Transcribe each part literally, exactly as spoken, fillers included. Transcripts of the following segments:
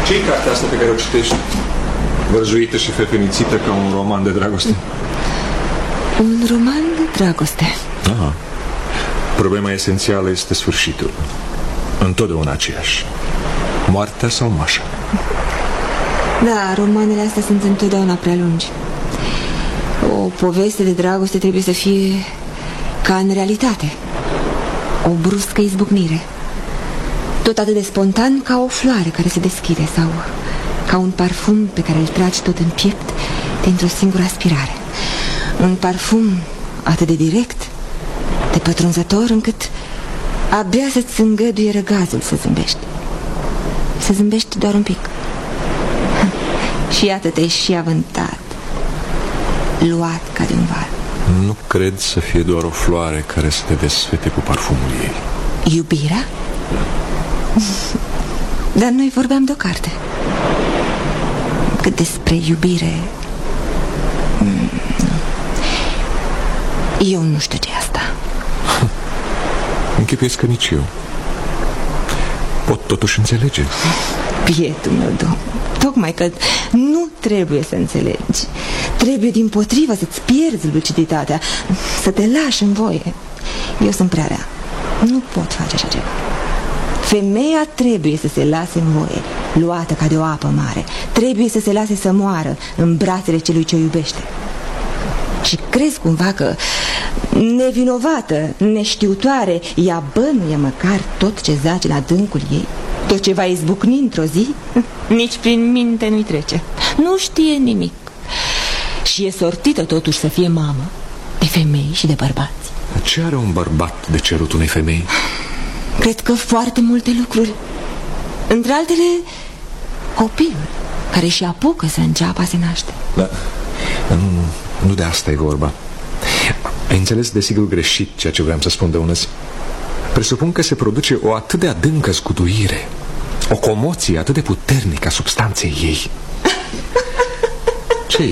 Ce-i cartea asta pe care o citești? Vărzuită și fefenițită ca un roman de dragoste. Un roman de dragoste. Aha. Problema esențială este sfârșitul. Întotdeauna aceeași. Moartea sau mașa. Da, romanele astea sunt întotdeauna prea lungi. O poveste de dragoste trebuie să fie ca în realitate. O bruscă izbucnire. Tot atât de spontan ca o floare care se deschide, sau ca un parfum pe care îl tragi tot în piept dintr-o singură aspirare. Un parfum atât de direct, de pătrunzător, încât abia să-ți îngăduie răgazul să zâmbești. Să zâmbești doar un pic. Și iată te-ai și avântat, luat ca de un val. Nu cred să fie doar o floare care să te desfete cu parfumul ei. Iubirea? Dar noi vorbeam de o carte. Cât despre iubire, eu nu știu ce e asta. Închipuiesc că nici eu. Pot totuși înțelege. Bietul meu domn, tocmai că nu trebuie să înțelegi. Trebuie dimpotrivă să-ți pierzi luciditatea, să te lași în voie. Eu sunt prea rea. Nu pot face așa ceva. Femeia trebuie să se lase în voie, luată ca de o apă mare. Trebuie să se lase să moară în brațele celui ce o iubește. Și crezi cumva că nevinovată, neștiutoare, ea bănuie măcar tot ce zace în adâncul ei? Tot ce va izbucni într-o zi? Nici prin minte nu-i trece. Nu știe nimic. Și e sortită totuși să fie mamă de femei și de bărbați. Ce are un bărbat de cerut unei femei? Cred că foarte multe lucruri. Între altele, copilul care și apucă să înceapă a se naște. Da, nu, nu de asta e vorba. Ai înțeles desigur greșit ceea ce vreau să spun de ună zi. Presupun că se produce o atât de adâncă scutuire, o comoție atât de puternică a substanței ei. Ce-i?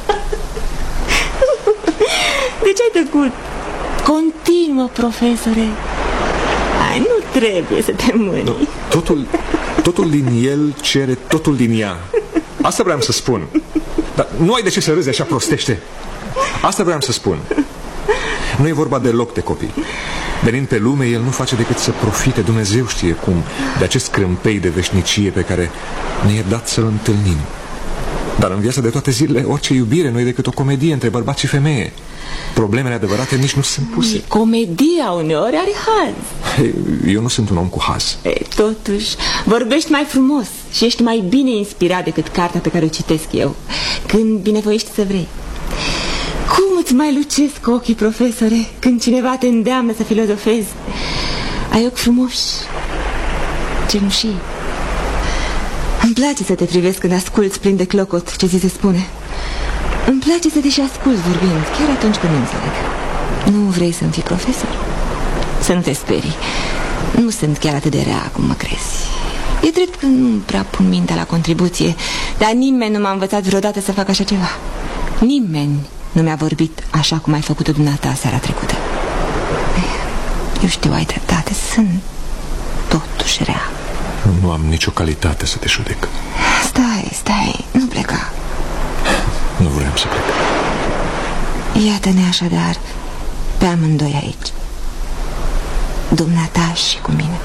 De ce ai tăcut? Continuă, profesore. Ai, nu trebuie să te mâni. Nu, totul, totul din el cere totul din ea. Asta vreau să spun. Dar nu ai de ce să râzi așa prostește. Asta vreau să spun. Nu e vorba deloc de copii. Venind pe lume, el nu face decât să profite, Dumnezeu știe cum, de acest crâmpei de veșnicie pe care ne e dat să-l întâlnim. Dar în viața de toate zilele, orice iubire nu e decât o comedie între bărbat și femeie. Problemele adevărate nici nu sunt puse. Comedia uneori are haz. Eu nu sunt un om cu haz. E, totuși, vorbești mai frumos și ești mai bine inspirat decât cartea pe care o citesc eu, când binevoiești să vrei. Cum îți mai lucesc ochii, profesore, când cineva te îndeamnă să filozofezi? Ai ochi frumoși, cenușii. Îmi place să te privesc când asculți plin de clocot ce ți se spune. Îmi place să te și asculți vorbind, chiar atunci când nu înțeleg. Nu vrei să-mi fii profesor? Să nu te sperii. Nu sunt chiar atât de rea cum mă crezi. E drept că nu prea pun mintea la contribuție, dar nimeni nu m-a învățat vreodată să fac așa ceva. Nimeni nu mi-a vorbit așa cum ai făcut-o dumneata seara trecută. Eu știu, ai dreptate, sunt totuși rea. Nu am nicio calitate să te judec. Stai, stai, nu pleca. Nu vreau să plec. Iată-ne așadar pe amândoi aici, dumneata și cu mine.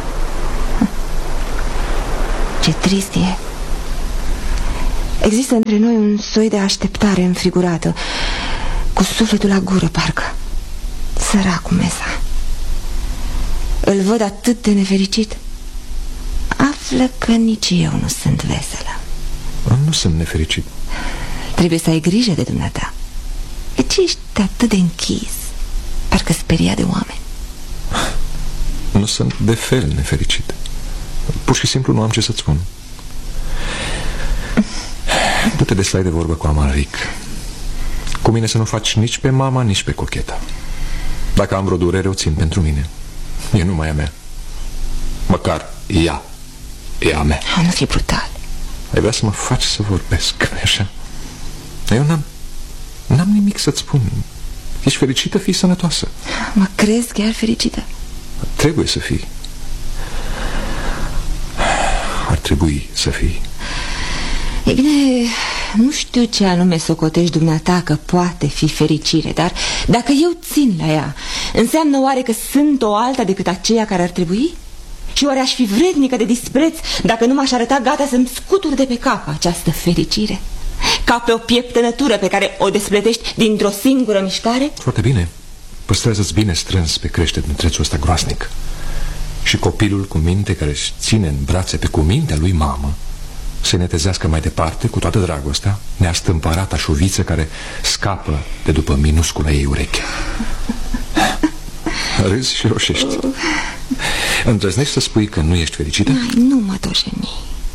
Ce trist e. Există între noi un soi de așteptare înfrigurată, cu sufletul la gură, parcă. Săracul Mesa. Îl văd atât de nefericit. Află că nici eu nu sunt veselă. Nu sunt nefericit. Trebuie să ai grijă de dumneata. De ce ești atât de închis? Parcă speria de oameni. Nu sunt de fel nefericit. Pur și simplu nu am ce să-ți spun. Du-te de stai de vorbă cu Amalric. Cu mine să nu faci nici pe mama, nici pe cocheta. Dacă am vreo durere, o țin pentru mine. E numai a mea. Măcar ea e a mea. Nu fi brutal. Ai vrea să mă faci să vorbesc, nu-i așa? Eu n-am N-am nimic să-ți spun. Ești fericită, fii sănătoasă. Mă crezi chiar fericită? Trebuie să fii. Ar trebui să fii. E bine, nu știu ce anume socotești dumneata că poate fi fericire, dar dacă eu țin la ea, înseamnă oare că sunt o alta decât aceea care ar trebui? Și oare aș fi vrednică de dispreț dacă nu m-aș arăta gata să-mi scutur de pe cap această fericire? Ca pe o pieptănătură pe care o despletești dintr-o singură mișcare? Foarte bine. Păstrează-ți bine strâns pe crește întrețul ăsta groasnic. Și copilul cu minte care își ține în brațe pe cumintea lui mamă se netezească mai departe cu toată dragostea neastâmpărata șuviță care scapă de după minuscula ei ureche. Râzi și roșești. Îndrăznești să spui că nu ești fericită? Ai, nu mă doșeni.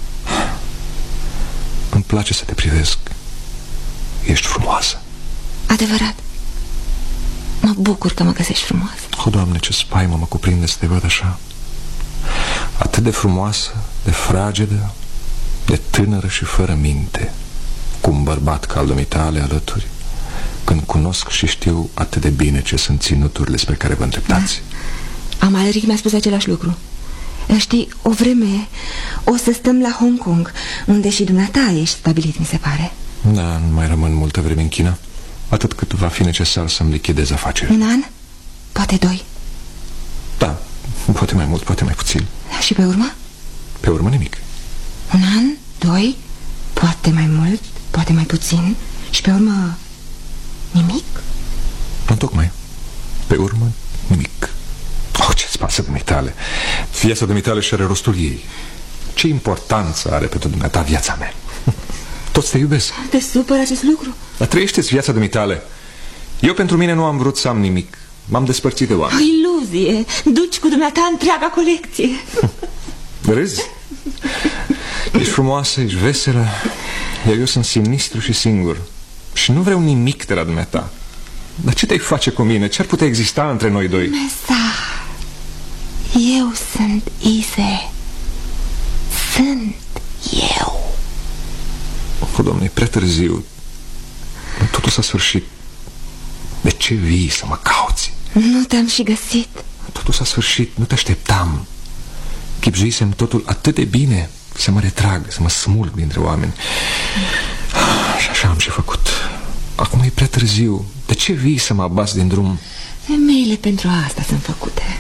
Îmi place să te privesc. Ești frumoasă. Adevărat. Mă bucur că mă găsești frumoasă. O, Doamne, ce spaimă mă cuprinde să te văd așa. Atât de frumoasă, de fragedă, de tânără și fără minte, cu un bărbat ca al dumitale alături, când cunosc și știu atât de bine ce sunt ținuturile spre care vă îndreptați. Da. Amalric mi-a spus același lucru. Știi, o vreme o să stăm la Hong Kong, unde și dumneata ești stabilit, mi se pare. Da, nu mai rămân multă vreme în China, atât cât va fi necesar să-mi lichidez afacerea. Un an? Poate doi? Da, poate mai mult, poate mai puțin. Și pe urmă? Pe urmă nimic. Un an? Doi? Poate mai mult, poate mai puțin. Și pe urmă nimic? Nu tocmai. Pe urmă nimic. Oh, ce-ți pasă dumitale? Viața dumitale și are rostul ei. Ce importanță are pentru dumneata viața mea? Toți te iubesc. Te supără acest lucru? Dar trăiește-ți viața dumitale. Eu pentru mine nu am vrut să am nimic. M-am despărțit de oameni. O iluzie. Duci cu dumneata întreaga colecție. Râzi? Ești frumoasă, ești veselă, iar eu sunt sinistru și singur. Și nu vreau nimic de la dumneata. Dar ce te-ai face cu mine? Ce ar putea exista între noi doi? Mesar, eu sunt Ise. Sunt eu. O, Doamne, e prea târziu. Totul s-a sfârșit. De ce vii să mă cauți? Nu te-am și găsit. Totul s-a sfârșit, nu te așteptam. Chipzuisem totul atât de bine să mă retrag, să mă smulg dintre oameni. Și așa am și făcut. Acum e prea târziu. De ce vii să mă abați din drum? Femeile pentru asta sunt făcute.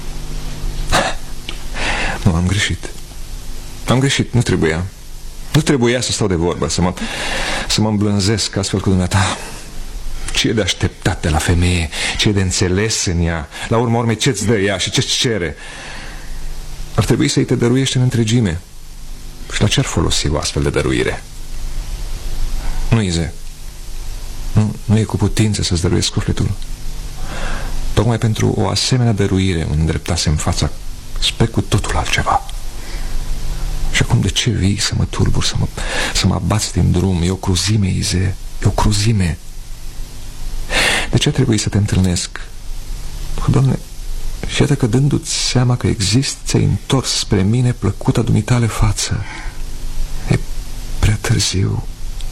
Nu, am greșit. Am greșit, nu trebuia. Nu trebuia să stau de vorbă, să mă, să mă îmblânzesc astfel cu dumneata. Ce e de așteptat de la femeie? Ce e de înțeles în ea? La urma urmei, ce-ți dă ea și ce-ți cere? Ar trebui să-i te dăruiești în întregime. Și la ce-ar folosi o astfel de dăruire? Nu, Ize. Nu, nu e cu putință să-ți dăruiesc sufletul. Tocmai pentru o asemenea dăruire îmi îndreptasem fața spre cu totul altceva. Și acum de ce vii să mă turburi, să mă, să mă abați din drum? E o cruzime, Ize, e o cruzime. De ce trebuie să te întâlnesc? Doamne, și iată că dându-ți seama că există, ți-ai întors spre mine plăcuta dumitale față. E prea târziu.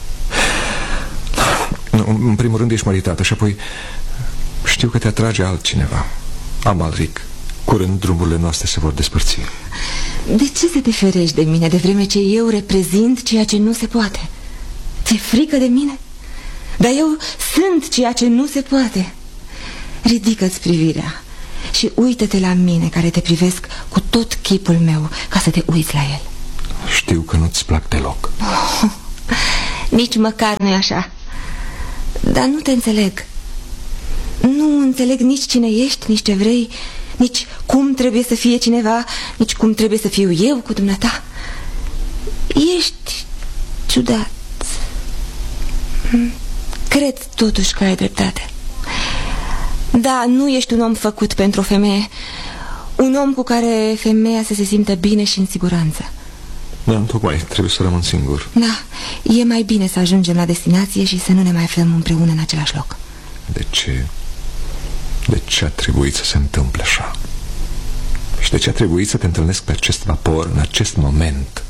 În primul rând ești măritată și apoi știu că te atrage altcineva. Amalric, curând drumurile noastre se vor despărți. De ce să te ferești de mine de vreme ce eu reprezint ceea ce nu se poate? Ți-e frică de mine? Dar eu sunt ceea ce nu se poate. Ridică-ți privirea și uită-te la mine, care te privesc cu tot chipul meu, ca să te uiți la el. Știu că nu-ți plac deloc. Oh, nici măcar nu-i așa. Dar nu te înțeleg. Nu înțeleg nici cine ești, nici ce vrei, nici cum trebuie să fie cineva, nici cum trebuie să fiu eu cu dumneata. Ești ciudat. Cred totuși că ai dreptate. Da, nu ești un om făcut pentru o femeie. Un om cu care femeia să se simtă bine și în siguranță. Da, tocmai, trebuie să rămân singur. Da, e mai bine să ajungem la destinație și să nu ne mai aflăm împreună în același loc. De ce? De ce a trebuit să se întâmple așa? Și de ce a trebuit să te întâlnesc pe acest vapor, în acest moment?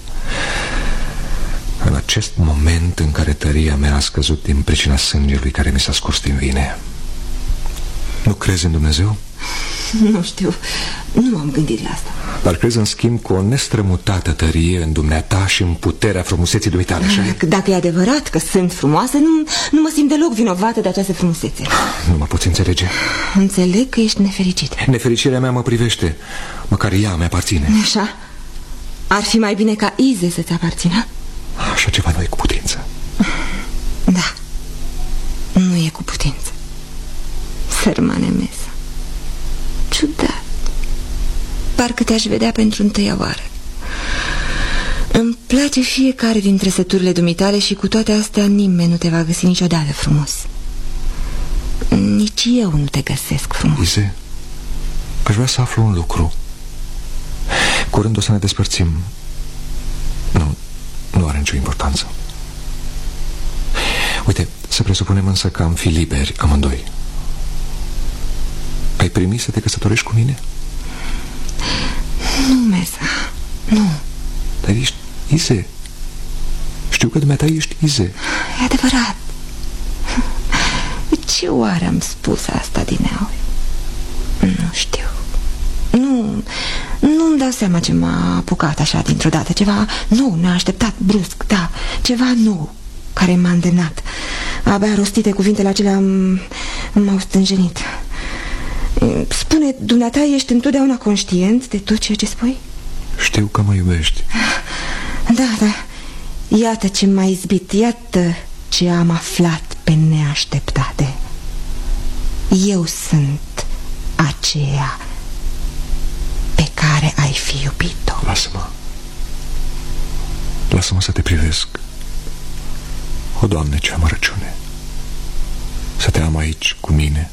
În acest moment în care tăria mea a scăzut din pricina sângelui care mi s-a scurs din vine. Nu crezi în Dumnezeu? Nu știu, nu m-am gândit la asta. Dar crezi în schimb cu o nestrămutată tărie în dumneata și în puterea frumuseții dumitale, așa e? Dacă e adevărat că sunt frumoasă, nu, nu mă simt deloc vinovată de această frumusețe. Nu mă poți înțelege. Înțeleg că ești nefericit. Nefericirea mea mă privește. Măcar ea mi aparține. Așa? Ar fi mai bine ca Ize să-ți aparțină? Așa ceva nu e cu putință. Da, nu e cu putință. Sărmane Mesa. Ciudat. Parcă te-aș vedea pentru întâia oară. Îmi place fiecare din trăsăturile dumitale și cu toate astea nimeni nu te va găsi niciodată frumos. Nici eu nu te găsesc frumos. Ize, aș vrea să aflu un lucru. Curând o să ne despărțim. Nu, nu are nicio importanță. Uite, să presupunem însă că am fi liberi amândoi. Ai primit să te căsătorești cu mine? Nu, Mesa, nu. Dar ești Ize. Știu că dumneata ești Ize. E adevărat. Ce oare am spus asta dineauri? Nu știu. Nu, nu-mi dau seama ce m-a apucat așa dintr-o dată. Ceva nou, neașteptat, brusc, da. Ceva nou care m-a îndemnat. Abia rostite cuvintele acelea m-au stânjenit. Spune, dumneata ești întotdeauna conștient de tot ceea ce spui? Știu că mă iubești. Da, da. Iată ce m-a izbit. Iată ce am aflat pe neașteptate. Eu sunt aceea pe care ai fi iubit-o. Lasă-mă. Lasă-mă să te privesc. O, Doamne, ce amărăciune. Să te am aici cu mine.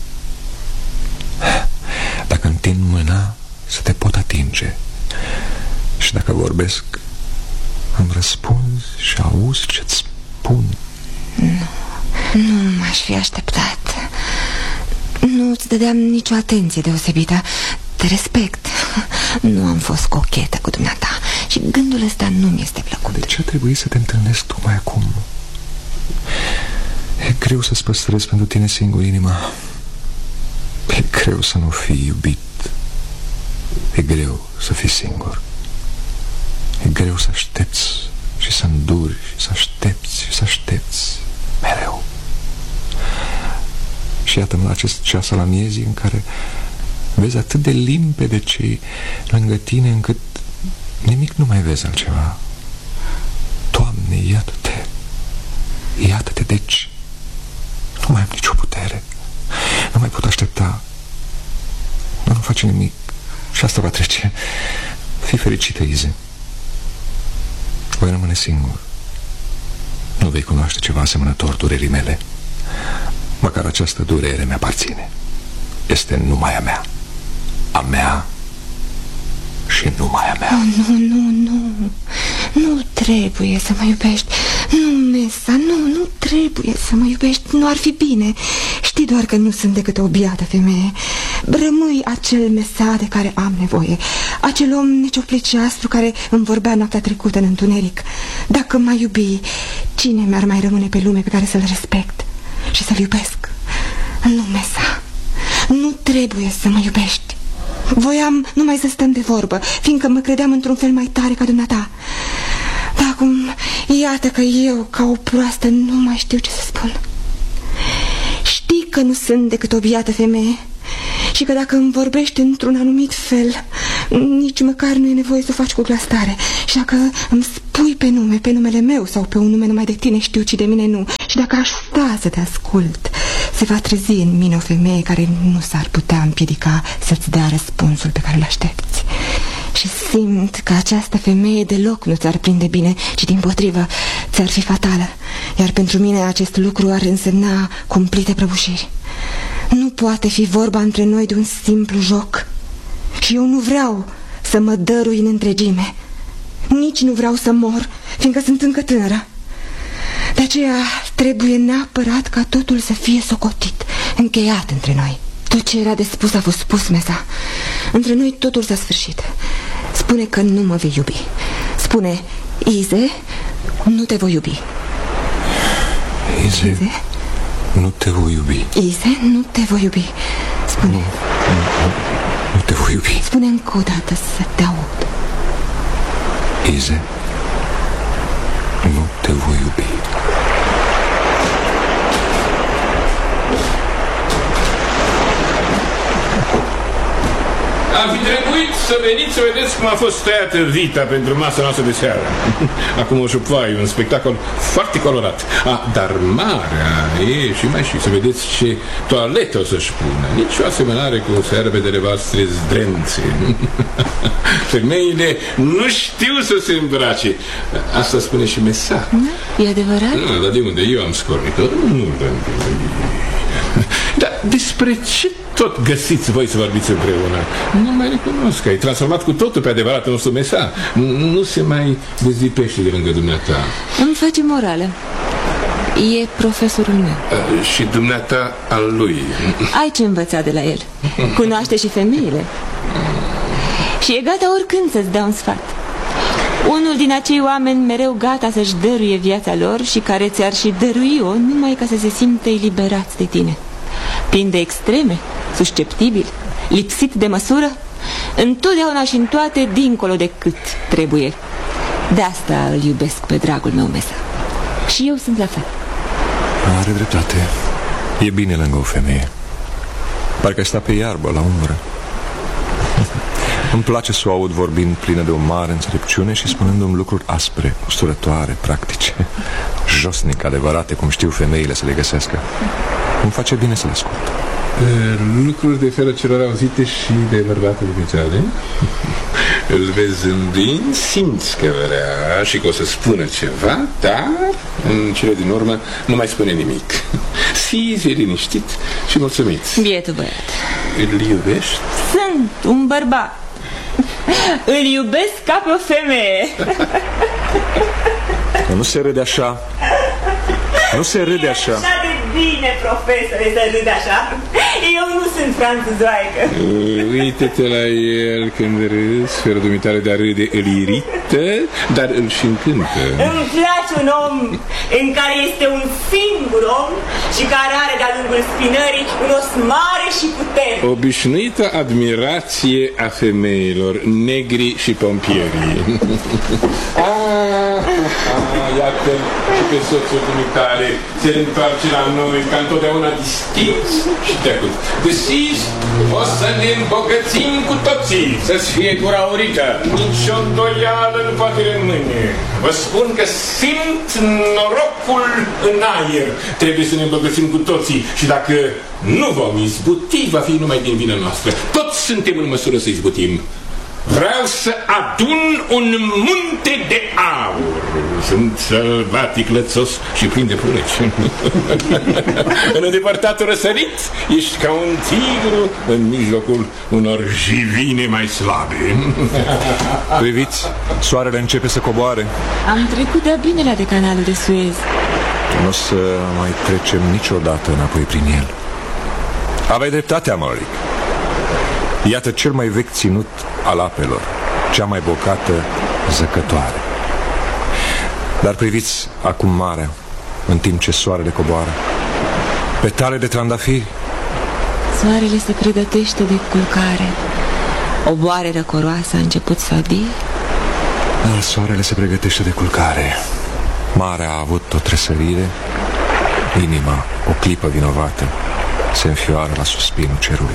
Dacă întind mâna, să te pot atinge. Și dacă vorbesc, îmi răspunzi și auzi ce-ți spun. Nu, nu m-aș fi așteptat. Nu-ți dădeam nicio atenție deosebită. Te respect. Nu am fost cochetă cu dumneata și gândul ăsta nu mi este plăcut. De ce a trebuit să te întâlnesc tocmai acum? E greu să-ți păstrezi pentru tine singur inima. E greu să nu fii iubit. E greu să fii singur. E greu să aștepți și să înduri și să aștepți și să aștepți mereu. Și iată-mă la acest ceas al amiezii în care vezi atât de limpede ce lângă tine încât nimic nu mai vezi altceva. Doamne, iată-te. Iată-te, deci nu mai am nicio putere. Nu mai pot aștepta. Nu face nimic și asta va trece. Fii fericită, Ize. Voi rămâne singur. Nu vei cunoaște ceva asemănător durerii mele. Măcar această durere mi-aparține. Este numai a mea. A mea și numai a mea. Oh, nu, nu, nu. Nu trebuie să mă iubești. Nu, Mesa, nu, nu trebuie să mă iubești. Nu ar fi bine. Știi doar că nu sunt decât o biată femeie. Rămâi acel Mesa de care am nevoie. Acel om necioplit și aspru care îmi vorbea noaptea trecută în întuneric. Dacă m-ai iubi, cine mi-ar mai rămâne pe lume pe care să-l respect și să-l iubesc? Nu, Mesa, nu trebuie să mă iubești. Voiam numai să stăm de vorbă, fiindcă mă credeam într-un fel mai tare ca dumneata. Dar acum, iată că eu, ca o proastă, nu mai știu ce să spun. Știi că nu sunt decât o biată femeie și că dacă îmi vorbești într-un anumit fel, nici măcar nu e nevoie să o faci cu glas tare. Și dacă îmi spui pe nume, pe numele meu sau pe un nume numai de tine știu, ci de mine nu, și dacă aș sta să te ascult, se va trezi în mine o femeie care nu s-ar putea împiedica să-ți dea răspunsul pe care îl aștepți. Și simt că această femeie deloc nu ți-ar prinde bine, ci dimpotrivă ți-ar fi fatală. Iar pentru mine acest lucru ar însemna cumplite prăbușiri. Nu poate fi vorba între noi de un simplu joc. Și eu nu vreau să mă dărui în întregime. Nici nu vreau să mor, fiindcă sunt încă tânără. De aceea trebuie neapărat ca totul să fie socotit, încheiat între noi. Tot ce era de spus a fost spus, Mesa. Între noi totul s-a sfârșit. Spune că nu mă vei iubi. Spune, Ize, nu te voi iubi. Ize, Ize? Nu te voi iubi. Ize, nu te voi iubi. Spune. Nu, nu, nu te voi iubi. Spune încă o dată să te aud. Ize, nu te voi iubi. Am fi trebuit să veniți să vedeți cum a fost tăiată vita pentru masa noastră de seară. Acum o șupvai, un spectacol foarte colorat. Ah, dar marea e și mai și să vedeți ce toaletă o să-și pună. Nici o asemănare cu searbedele voastre zdrențe. Femeile nu știu să se îmbrace. Asta spune și Mesat. E adevărat? Nu, dar de unde? Eu am scornitor? Nu, dar... Dar despre ce tot găsiți voi să vorbiți împreună? Nu mai recunosc, ai transformat cu totul pe adevăratul nostru Mesat. Nu se mai dezlipește de lângă dumneata. Îmi face morală. E profesorul meu. A, și dumneata al lui. Ai ce învăța de la el. Cunoaște și femeile. Și e gata oricând să-ți dea un sfat. Unul din acei oameni mereu gata să-și dăruie viața lor și care ți-ar și dărui-o numai ca să se simtă eliberați de tine. Plin de extreme, susceptibil, lipsit de măsură, întotdeauna și în toate dincolo de cât trebuie. De asta îl iubesc pe dragul meu Mesat. Și eu sunt la fel. Are dreptate. E bine lângă o femeie. Parcă sta pe iarbă, la umbră. Îmi place să o aud vorbind plină de o mare înțelepciune și spunându-mi lucruri aspre, usturătoare, practice, josnic, adevărate, cum știu femeile să le găsească. Îmi face bine să le ascult. Lucruri de felul celor auzite și de bărbatul dumitale. Îl vezi zâmbind, simți că vrea și că o să spună ceva, dar în cele din urmă nu mai spune nimic. Sizi, e liniștit și mulțumit. Bietul băiat. Îl iubești? Sunt un bărbat. Îl iubesc ca pe o femeie. Nu se râde așa. Nu se râde așa. Așa de bine, profesore, să râde așa. Eu nu sunt franțuzoaică. Uite-te la el când râzi. Felul dumitale de a râde îl irită, dar îl și încântă. Îmi place un om în care este un singur om și care are de-a lungul spinării un os mare și puternic. Obișnuită admirație a femeilor, negri și pompierii. ah, ah, iată și pe soțul dumitale se întoarce la noi ca întotdeauna distins și tăcut. Găsiți, o să ne îmbogățim cu toții, să-ți fie gura urită. Nici o îndoială nu poate rămâne. Vă spun că simt norocul în aer. Trebuie să ne îmbogățim cu toții și dacă nu vom izbuti, va fi numai din vina noastră. Toți suntem în măsură să izbutim. Vreau să adun un munte de aur. Sunt sălbatic, lățos și plin de pruneci. În îndepărtatul răsărit ești ca un tigru în mijlocul unor jivine mai slabe. Priviți, soarele începe să coboare. Am trecut de-a binelea de canalul de Suez. Nu o să mai trecem niciodată înapoi prin el. Aveai dreptate, Amalric. Iată cel mai vechi ținut al apelor, cea mai bogată zăcătoare. Dar priviți acum marea, în timp ce soarele coboară. Petale de trandafiri. Soarele se pregătește de culcare. O boare răcoroasă a început să adie. Dar soarele se pregătește de culcare. Marea a avut o tresărire. Inima, o clipă vinovată, se înfioară la suspinul cerului.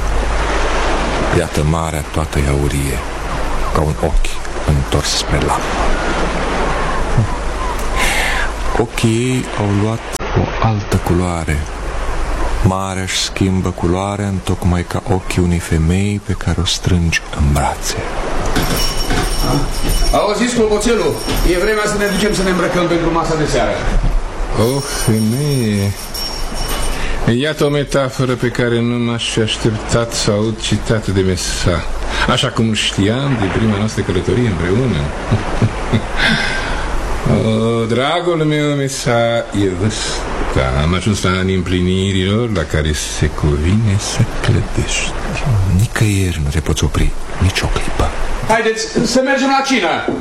Iată marea toată e aurie, ca un ochi întors spre lac. Ochii ei au luat o altă culoare. Marea își schimbă culoarea întocmai ca ochii unei femei pe care o strângi în brațe. Auziți, clopoțelul? E vremea să ne ducem să ne îmbrăcăm pentru masa de seară. O femeie. Iată o metaforă pe care nu m-aș fi așteptat să aud citată de Mesat, așa cum știam de prima noastră călătorie împreună. O, dragul meu, Mesat, e vârsta. Am ajuns la anii împlinirilor la care se cuvine să clădești. Nicăieri nu te poți opri, nici o clipă. Haideți să mergem la cină.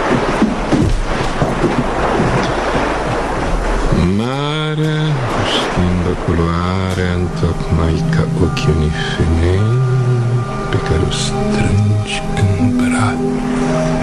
Marea schimbă culoarea întocmai ca ochii unei femei pe care o strângi în braț.